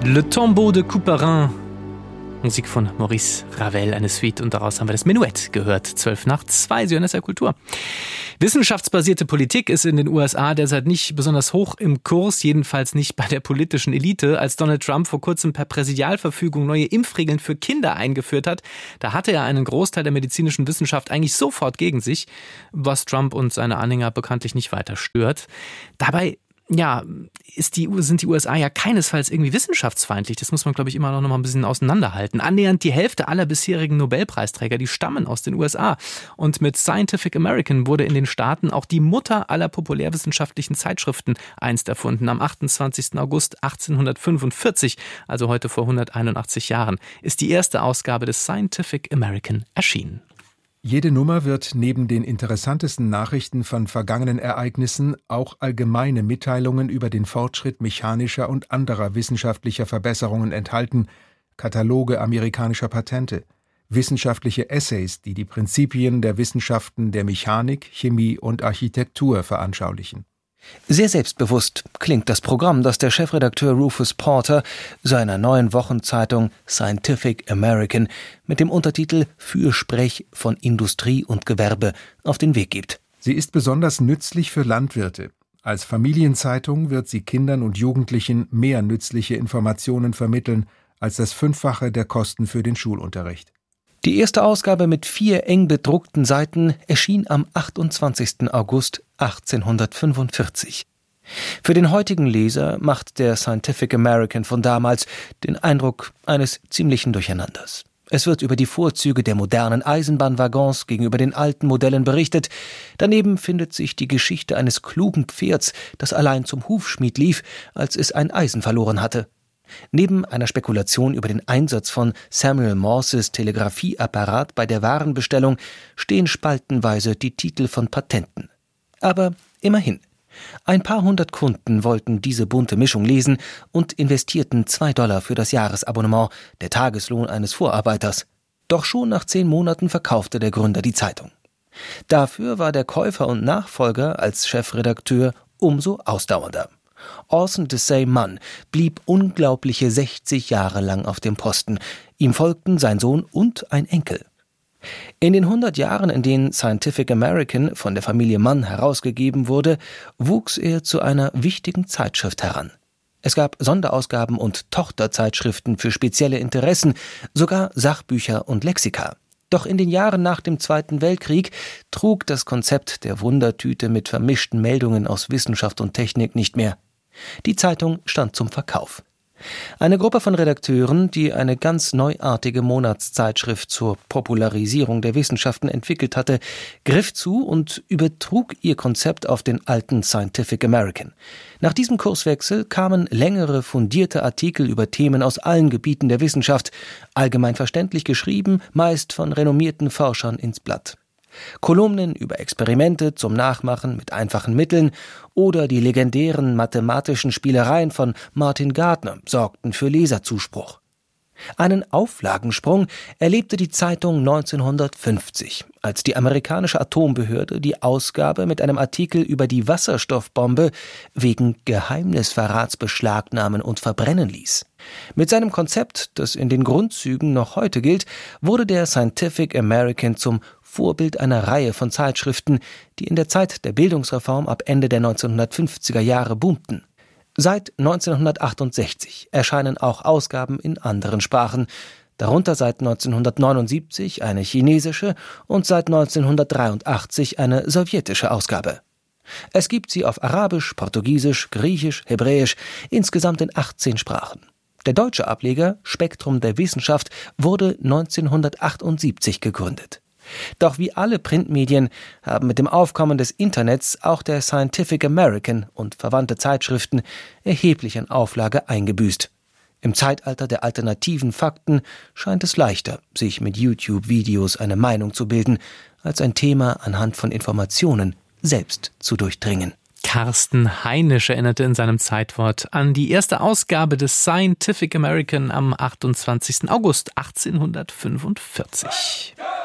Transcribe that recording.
Le Tombeau de Couperin, Musik von Maurice Ravel, eine Suite, und daraus haben wir das Menuett gehört. 2:12, Sie hören SR Kultur. Wissenschaftsbasierte Politik ist in den USA derzeit nicht besonders hoch im Kurs, jedenfalls nicht bei der politischen Elite. Als Donald Trump vor kurzem per Präsidialverfügung neue Impfregeln für Kinder eingeführt hat, da hatte er einen Großteil der medizinischen Wissenschaft eigentlich sofort gegen sich, was Trump und seine Anhänger bekanntlich nicht weiter stört. Dabei sind die USA ja keinesfalls irgendwie wissenschaftsfeindlich. Das muss man, glaube ich, immer noch mal ein bisschen auseinanderhalten. Annähernd die Hälfte aller bisherigen Nobelpreisträger, die stammen aus den USA. Und mit Scientific American wurde in den Staaten auch die Mutter aller populärwissenschaftlichen Zeitschriften einst erfunden. Am 28. August 1845, also heute vor 181 Jahren, ist die erste Ausgabe des Scientific American erschienen. Jede Nummer wird neben den interessantesten Nachrichten von vergangenen Ereignissen auch allgemeine Mitteilungen über den Fortschritt mechanischer und anderer wissenschaftlicher Verbesserungen enthalten, Kataloge amerikanischer Patente, wissenschaftliche Essays, die die Prinzipien der Wissenschaften der Mechanik, Chemie und Architektur veranschaulichen. Sehr selbstbewusst klingt das Programm, das der Chefredakteur Rufus Porter seiner neuen Wochenzeitung Scientific American mit dem Untertitel Fürsprech von Industrie und Gewerbe auf den Weg gibt. Sie ist besonders nützlich für Landwirte. Als Familienzeitung wird sie Kindern und Jugendlichen mehr nützliche Informationen vermitteln als das 5-fache der Kosten für den Schulunterricht. Die erste Ausgabe mit 4 eng bedruckten Seiten erschien am 28. August 1845. Für den heutigen Leser macht der Scientific American von damals den Eindruck eines ziemlichen Durcheinanders. Es wird über die Vorzüge der modernen Eisenbahnwaggons gegenüber den alten Modellen berichtet. Daneben findet sich die Geschichte eines klugen Pferds, das allein zum Hufschmied lief, als es ein Eisen verloren hatte. Neben einer Spekulation über den Einsatz von Samuel Morses Telegrafieapparat bei der Warenbestellung stehen spaltenweise die Titel von Patenten. Aber immerhin, ein paar hundert Kunden wollten diese bunte Mischung lesen und investierten $2 für das Jahresabonnement, der Tageslohn eines Vorarbeiters. Doch schon nach 10 Monaten verkaufte der Gründer die Zeitung. Dafür war der Käufer und Nachfolger als Chefredakteur umso ausdauernder. Orson Desai Mann blieb unglaubliche 60 Jahre lang auf dem Posten. Ihm folgten sein Sohn und ein Enkel. In den 100 Jahren, in denen Scientific American von der Familie Mann herausgegeben wurde, wuchs er zu einer wichtigen Zeitschrift heran. Es gab Sonderausgaben und Tochterzeitschriften für spezielle Interessen, sogar Sachbücher und Lexika. Doch in den Jahren nach dem Zweiten Weltkrieg trug das Konzept der Wundertüte mit vermischten Meldungen aus Wissenschaft und Technik nicht mehr. Die Zeitung stand zum Verkauf. Eine Gruppe von Redakteuren, die eine ganz neuartige Monatszeitschrift zur Popularisierung der Wissenschaften entwickelt hatte, griff zu und übertrug ihr Konzept auf den alten Scientific American. Nach diesem Kurswechsel kamen längere, fundierte Artikel über Themen aus allen Gebieten der Wissenschaft, allgemein verständlich geschrieben, meist von renommierten Forschern ins Blatt. Kolumnen über Experimente zum Nachmachen mit einfachen Mitteln oder die legendären mathematischen Spielereien von Martin Gardner sorgten für Leserzuspruch. Einen Auflagensprung erlebte die Zeitung 1950, als die amerikanische Atombehörde die Ausgabe mit einem Artikel über die Wasserstoffbombe wegen Geheimnisverrats beschlagnahmen und verbrennen ließ. Mit seinem Konzept, das in den Grundzügen noch heute gilt, wurde der Scientific American zum Vorbild einer Reihe von Zeitschriften, die in der Zeit der Bildungsreform ab Ende der 1950er Jahre boomten. Seit 1968 erscheinen auch Ausgaben in anderen Sprachen, darunter seit 1979 eine chinesische und seit 1983 eine sowjetische Ausgabe. Es gibt sie auf Arabisch, Portugiesisch, Griechisch, Hebräisch, insgesamt in 18 Sprachen. Der deutsche Ableger Spektrum der Wissenschaft wurde 1978 gegründet. Doch wie alle Printmedien haben mit dem Aufkommen des Internets auch der Scientific American und verwandte Zeitschriften erheblich an Auflage eingebüßt. Im Zeitalter der alternativen Fakten scheint es leichter, sich mit YouTube-Videos eine Meinung zu bilden, als ein Thema anhand von Informationen selbst zu durchdringen. Carsten Heinisch erinnerte in seinem Zeitwort an die erste Ausgabe des Scientific American am 28. August 1845.